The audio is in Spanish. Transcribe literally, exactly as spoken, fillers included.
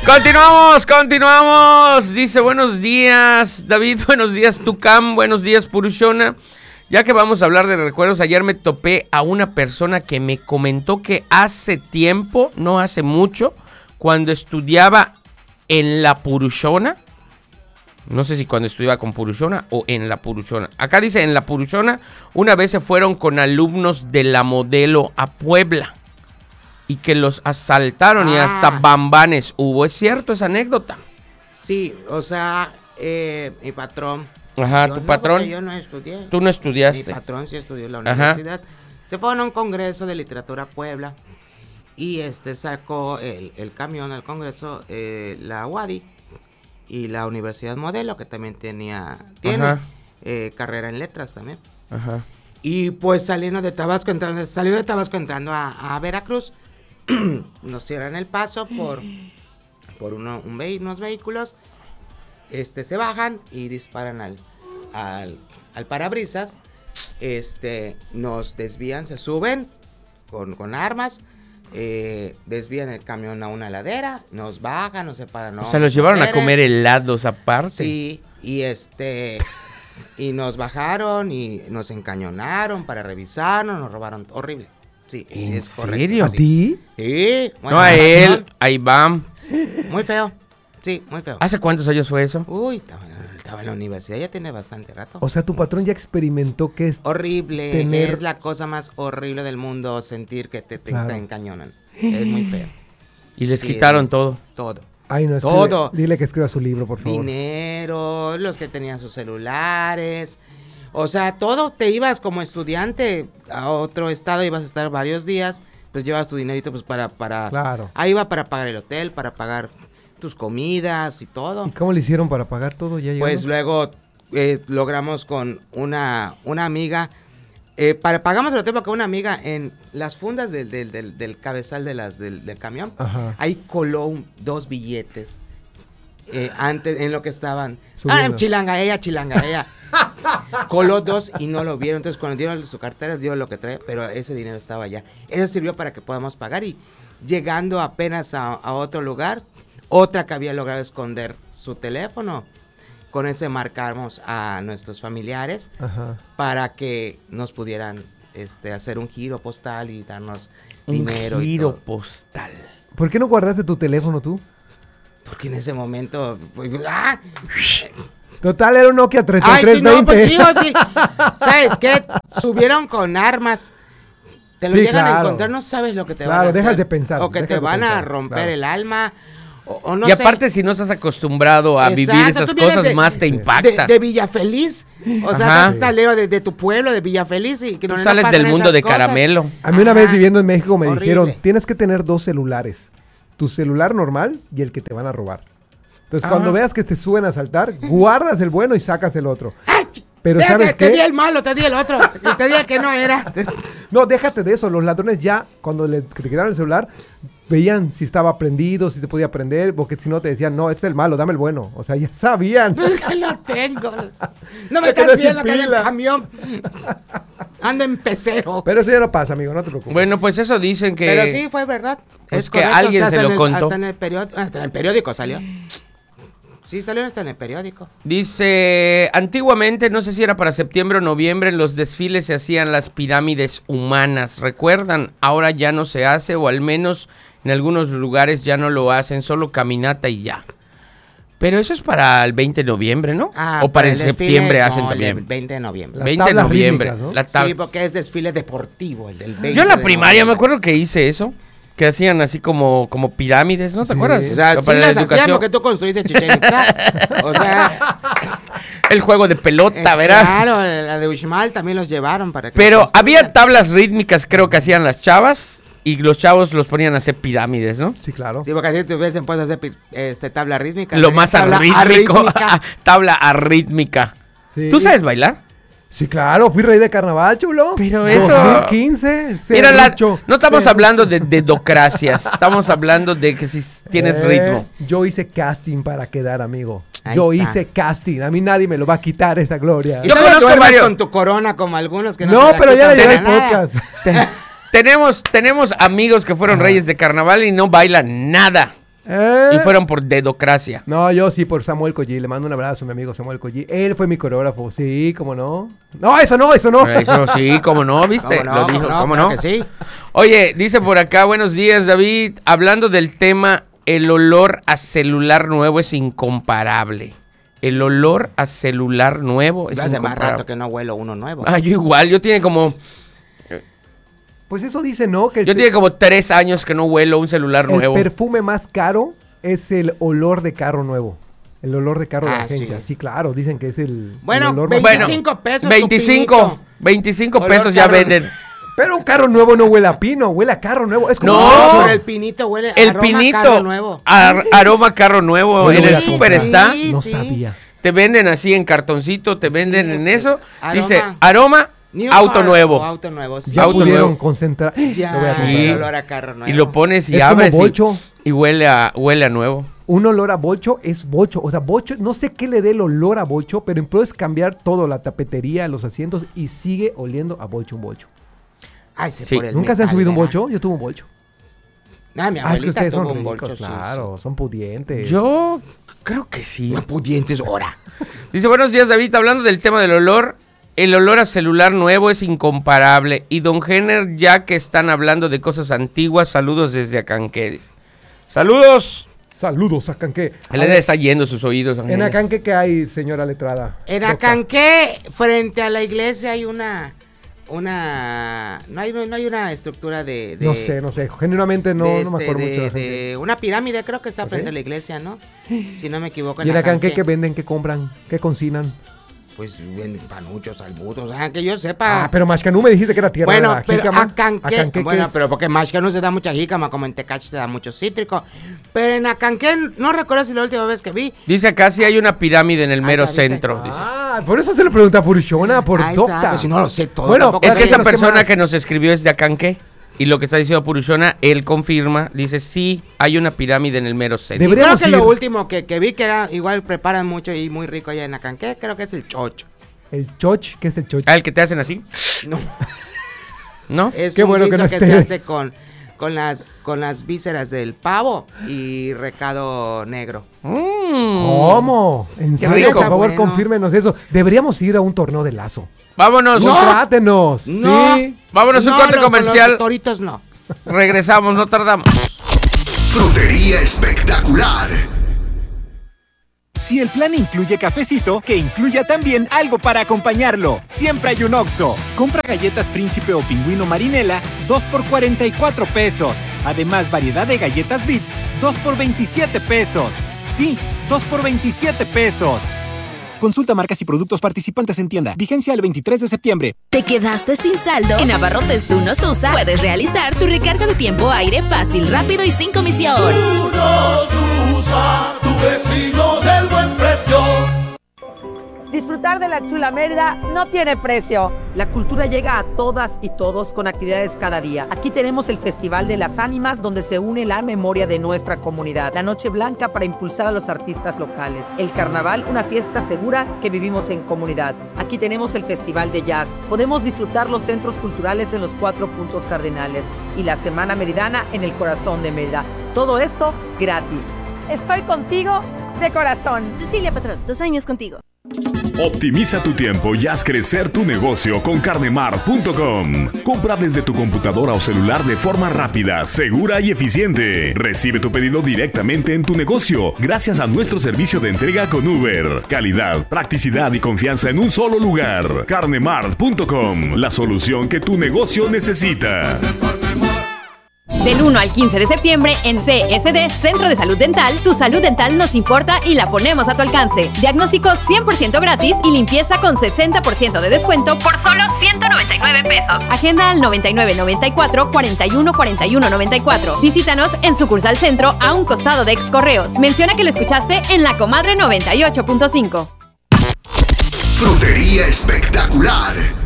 Continuamos, continuamos. Dice, buenos días, David, buenos días, Tucam, buenos días, Purushona. Ya que vamos a hablar de recuerdos, ayer me topé a una persona que me comentó que hace tiempo, no hace mucho, cuando estudiaba en la Purushona, no sé si cuando estudiaba con Purushona o en la Purushona. Acá dice en la Purushona, una vez se fueron con alumnos de la Modelo a Puebla y que los asaltaron ah. y hasta bambanes hubo. ¿Es cierto esa anécdota? Sí, o sea, eh, mi patrón. Ajá, tu no, patrón. Yo no estudié. Tú no estudiaste. Mi patrón sí estudió en la universidad. Ajá. Se fueron a un congreso de literatura a Puebla y este sacó el, el camión al congreso, eh, la U A D I y la Universidad Modelo, que también tenía tiene eh, carrera en letras también. Ajá. Y pues saliendo de Tabasco, entrando, salió de Tabasco entrando a, a Veracruz, nos cierran el paso por, por uno, un ve, unos vehículos, este se bajan y disparan al, al, al parabrisas, este nos desvían, se suben con, con armas. Eh, desvían el camión a una ladera, nos bajan, nos separan. O sea, los llevaron mujeres. a comer helados aparte. Sí, y este, y nos bajaron y nos encañonaron para revisarnos, nos robaron, horrible. Sí, ¿En sí es correcto. serio? ¿A ti? Sí. Bueno, no a él, a Iván. Muy feo, sí, muy feo. ¿Hace cuántos años fue eso? Uy, estaba, estaba en la universidad, ya tiene bastante rato. O sea, tu patrón ya experimentó que es horrible, tener... es la cosa más horrible del mundo sentir que te, te, claro. te encañonan. Es muy feo. Y les sí, quitaron todo. Todo. Ay, no, escribe, todo. Dile que escriba su libro, por favor. Dinero, los que tenían sus celulares. O sea, todo, te ibas como estudiante a otro estado, ibas a estar varios días, pues llevas tu dinerito pues para, para, claro. Ahí va para pagar el hotel, para pagar tus comidas y todo. ¿Y cómo le hicieron para pagar todo? ¿Ya pues luego eh, logramos con una, una amiga, eh, para pagamos el hotel porque una amiga en las fundas del, del, del, del cabezal de las, del, del camión, ajá. Ahí coló un, dos billetes. Eh, antes, en lo que estaban. Subiendo. Ah, chilanga ella, chilanga ella. Coló dos y no lo vieron. Entonces, cuando dieron su cartera, dio lo que trae, pero ese dinero estaba allá. Eso sirvió para que podamos pagar. Y llegando apenas a, a otro lugar, otra que había logrado esconder su teléfono. Con ese marcamos a nuestros familiares ajá. Para que nos pudieran este, hacer un giro postal y darnos un dinero. Un giro y todo. postal. ¿Por qué no guardaste tu teléfono tú? Porque en ese momento... Pues, ¡ah! Total, era un Nokia treinta y tres veinte. Ay, sí, no, pues digo, sí. ¿Sabes qué? Subieron con armas. Te lo sí, llegan claro. a encontrar, no sabes lo que te claro, van a hacer. Claro, dejas de pensar. O que te van pensar, a romper claro. el alma. O, o no y aparte, sé. si no estás acostumbrado a Exacto, vivir esas cosas, de, más te impacta. De, de Villafeliz. O sea, estás talero de, de tu pueblo, de Villafeliz. Y que Tú no, sales no del mundo de cosas. caramelo. A mí una Ajá. vez viviendo en México me Horrible. dijeron, tienes que tener dos celulares. Tu celular normal y el que te van a robar. Entonces, Ajá. cuando veas que te suben a asaltar, guardas el bueno y sacas el otro. ¡Ay! Pero te, ¿sabes te, qué? Te di el malo, te di el otro. Te di el que no era. No, déjate de eso. Los ladrones ya, cuando le, te quitaron el celular, veían si estaba prendido, si se podía prender, porque si no te decían, no, este es el malo, dame el bueno. O sea, ya sabían. Pero es que lo tengo. No me estás viendo que en el camión. Ando en pecero. Pero eso ya no pasa, amigo, no te preocupes. Bueno, pues eso dicen que... Pero sí, fue verdad. Es, es que correcto, alguien o sea, se lo el, contó. Hasta en el periódico, hasta en el periódico salió. Sí, salió hasta en el periódico. Dice, antiguamente, no sé si era para septiembre o noviembre, en los desfiles se hacían las pirámides humanas. ¿Recuerdan? Ahora ya no se hace, o al menos en algunos lugares ya no lo hacen, solo caminata y ya. Pero eso es para el veinte de noviembre, ¿no? Ah, o para, para el, el desfile, septiembre no, hacen también. El veinte de noviembre. veinte de noviembre. Rítmicas, ¿no? La tab- sí, porque es desfile deportivo, el del veinte. Yo en la primaria noviembre. me acuerdo que hice eso. Que hacían así como, como pirámides, ¿no te sí. acuerdas? O sea, sí las hacían porque tú construiste Chichén Itzá. O sea... El juego de pelota, eh, ¿verdad? Claro, la de Uxmal también los llevaron para que... Pero había tablas rítmicas, creo que hacían las chavas, y los chavos los ponían a hacer pirámides, ¿no? Sí, claro. Sí, porque así te hubiesen puesto a hacer este, tabla rítmica. Lo más tabla arrítmico. arrítmica. Tabla arrítmica. Sí. ¿Tú sabes bailar? Sí, claro, fui rey de carnaval, chulo. Pero eso... dos mil quince. Mira, la, no estamos hablando de dedocracias, estamos hablando de que si tienes eh, ritmo. Yo hice casting para quedar, amigo. Ahí yo está. hice casting, a mí nadie me lo va a quitar esa gloria. Y yo conozco varios con tu corona como algunos que no No, te pero ya le llevé el nada. podcast. Te, tenemos, tenemos amigos que fueron Ajá. reyes de carnaval y no bailan nada. ¿Eh? Y fueron por dedocracia. No, yo sí, por Samuel Collí. Le mando un abrazo a mi amigo Samuel Collí. Él fue mi coreógrafo. Sí, cómo no. No, eso no, eso no. Eso sí, cómo no, ¿viste? ¿Cómo no? Lo dijo, ¿Cómo no? ¿cómo Claro no? que sí. Oye, dice por acá, buenos días, David. Hablando del tema, el olor a celular nuevo es incomparable. El olor a celular nuevo es Yo hace más incomparable. rato que no huelo uno nuevo. Ah, yo igual, yo tiene como... Pues eso dice, ¿no? Que el, Yo ce- tiene como tres años que no huelo un celular el nuevo. perfume más caro es el olor de carro nuevo. El olor de carro de Ah, agencia. Sí. sí. claro, dicen que es el, Bueno, el olor más Bueno, veinticinco pesos. tu veinticinco, pinito. veinticinco Olor pesos ya carro. venden. Pero un carro nuevo no huele a pino, huele a carro nuevo. Es como... No. No, pero el pinito huele El aroma pinito, carro nuevo. ar- aroma carro nuevo, Sí, en lo voy el a súper comprar. está. Sí, No sí. sabía. Te venden así en cartoncito, te venden Sí, en eso. aroma. Dice, aroma, New auto car nuevo. o auto nuevo. Sí. Ya Auto pudieron nuevo. concentrar. Ya, Lo voy a comprar. Sí. el olor a carro nuevo. Y lo pones y Es como abres y- bocho. y, huele a huele a nuevo. Un olor a bocho es bocho. O sea, bocho, no sé qué le dé el olor a bocho, pero puedes cambiar todo, la tapetería, los asientos, y sigue oliendo a bocho un bocho. Ay, se Sí. por el ¿Nunca se han metal, subido un ¿verdad? bocho? Yo tuve un bocho. Ah, mi Ah, es que abuelita ustedes tuvo son un ricos, bolcho, sí, claro, son pudientes. Yo creo que sí. sí. No pudientes, ahora. Dice, buenos días, David. Hablando del tema del olor, el olor a celular nuevo es incomparable. Y don Jenner, ya que están hablando de cosas antiguas, saludos desde Acanque. Saludos. Saludos, Acanque. Él le está yendo sus oídos. En Ángel. Acanque, ¿qué hay, señora letrada? En Docta. Acanque, frente a la iglesia, hay una. Una. No hay, no hay una estructura de. de No sé, no sé. Genuinamente no, de no me este, acuerdo de- mucho de Acanque. de una pirámide, creo que está ¿Ok? frente a la iglesia, ¿no? Si no me equivoco. ¿Y en Acanque Acanque, qué venden, qué compran, qué cocinan? Pues venden panuchos, albutos, o sea, que yo sepa. Ah, pero Mashcanú me dijiste que era tierra de Bueno, la pero jícama. Acanque, Acanque, ¿qué bueno, es? pero porque en Mashca no se da mucha jícama, como en Tecachi se da mucho cítrico. Pero en Acanque, no recuerdo si la última vez que vi. Dice acá sí hay una pirámide en el Ahí mero está, ¿viste? centro. dice. Ah, por eso se le pregunta a Purshona, por Ahí está, Docta. pues si no lo sé todo. Bueno, tampoco Es sé. que esta Díganos qué persona más. que nos escribió es de Acanque. Y lo que está diciendo Purushona, él confirma, dice, sí, hay una pirámide en el mero centro. Y creo Deberíamos que ir. lo último que, que vi que era, igual preparan mucho y muy rico allá en Acanque, creo que es el chocho. El choch, ¿qué es el choch? Ah, el que te hacen así, No, ¿no? es Qué un bueno que guiso no que, esté. se hace con, con, las, con las vísceras del pavo y recado negro. Mm. ¿Cómo? En Qué serio, rico. por favor, Bueno. confírmenos eso. Deberíamos ir a un torneo de lazo. Vámonos, Contrátenos. No. Sí. vámonos un No, corte los- con comercial. los toritos no. Regresamos, no tardamos. Frutería espectacular. Si el plan incluye cafecito, que incluya también algo para acompañarlo. Siempre hay un Oxxo. Compra galletas Príncipe o Pingüino Marinela, dos por cuarenta y cuatro pesos. Además, variedad de galletas Bits, dos por veintisiete pesos. Sí, dos por veintisiete pesos. Consulta marcas y productos participantes en tienda. Vigencia el veintitrés de septiembre. ¿Te quedaste sin saldo? En Abarrotes Tú Nos Usa puedes realizar tu recarga de tiempo aire fácil, rápido y sin comisión. Disfrutar de la chula Mérida no tiene precio. La cultura llega a todas y todos con actividades cada día. Aquí tenemos el Festival de las Ánimas, donde se une la memoria de nuestra comunidad. La Noche Blanca para impulsar a los artistas locales. El Carnaval, una fiesta segura que vivimos en comunidad. Aquí tenemos el Festival de Jazz. Podemos disfrutar los centros culturales en los cuatro puntos cardinales. Y la Semana Meridana en el corazón de Mérida. Todo esto gratis. Estoy contigo de corazón. Cecilia Patrón, dos años contigo. Optimiza tu tiempo y haz crecer tu negocio con carnemart punto com. Compra desde tu computadora o celular de forma rápida, segura y eficiente. Recibe tu pedido directamente en tu negocio gracias a nuestro servicio de entrega con Uber. Calidad, practicidad y confianza en un solo lugar. carnemart punto com, la solución que tu negocio necesita. Del uno al quince de septiembre en C S D, Centro de Salud Dental, tu salud dental nos importa y la ponemos a tu alcance. Diagnóstico cien por ciento gratis y limpieza con sesenta por ciento de descuento por solo ciento noventa y nueve pesos. Agenda al noventa y nueve noventa y cuatro cuarenta y uno cuarenta y uno noventa y cuatro. Visítanos en sucursal Centro a un costado de Ex Correos. Menciona que lo escuchaste en La Comadre noventa y ocho punto cinco. Frutería espectacular.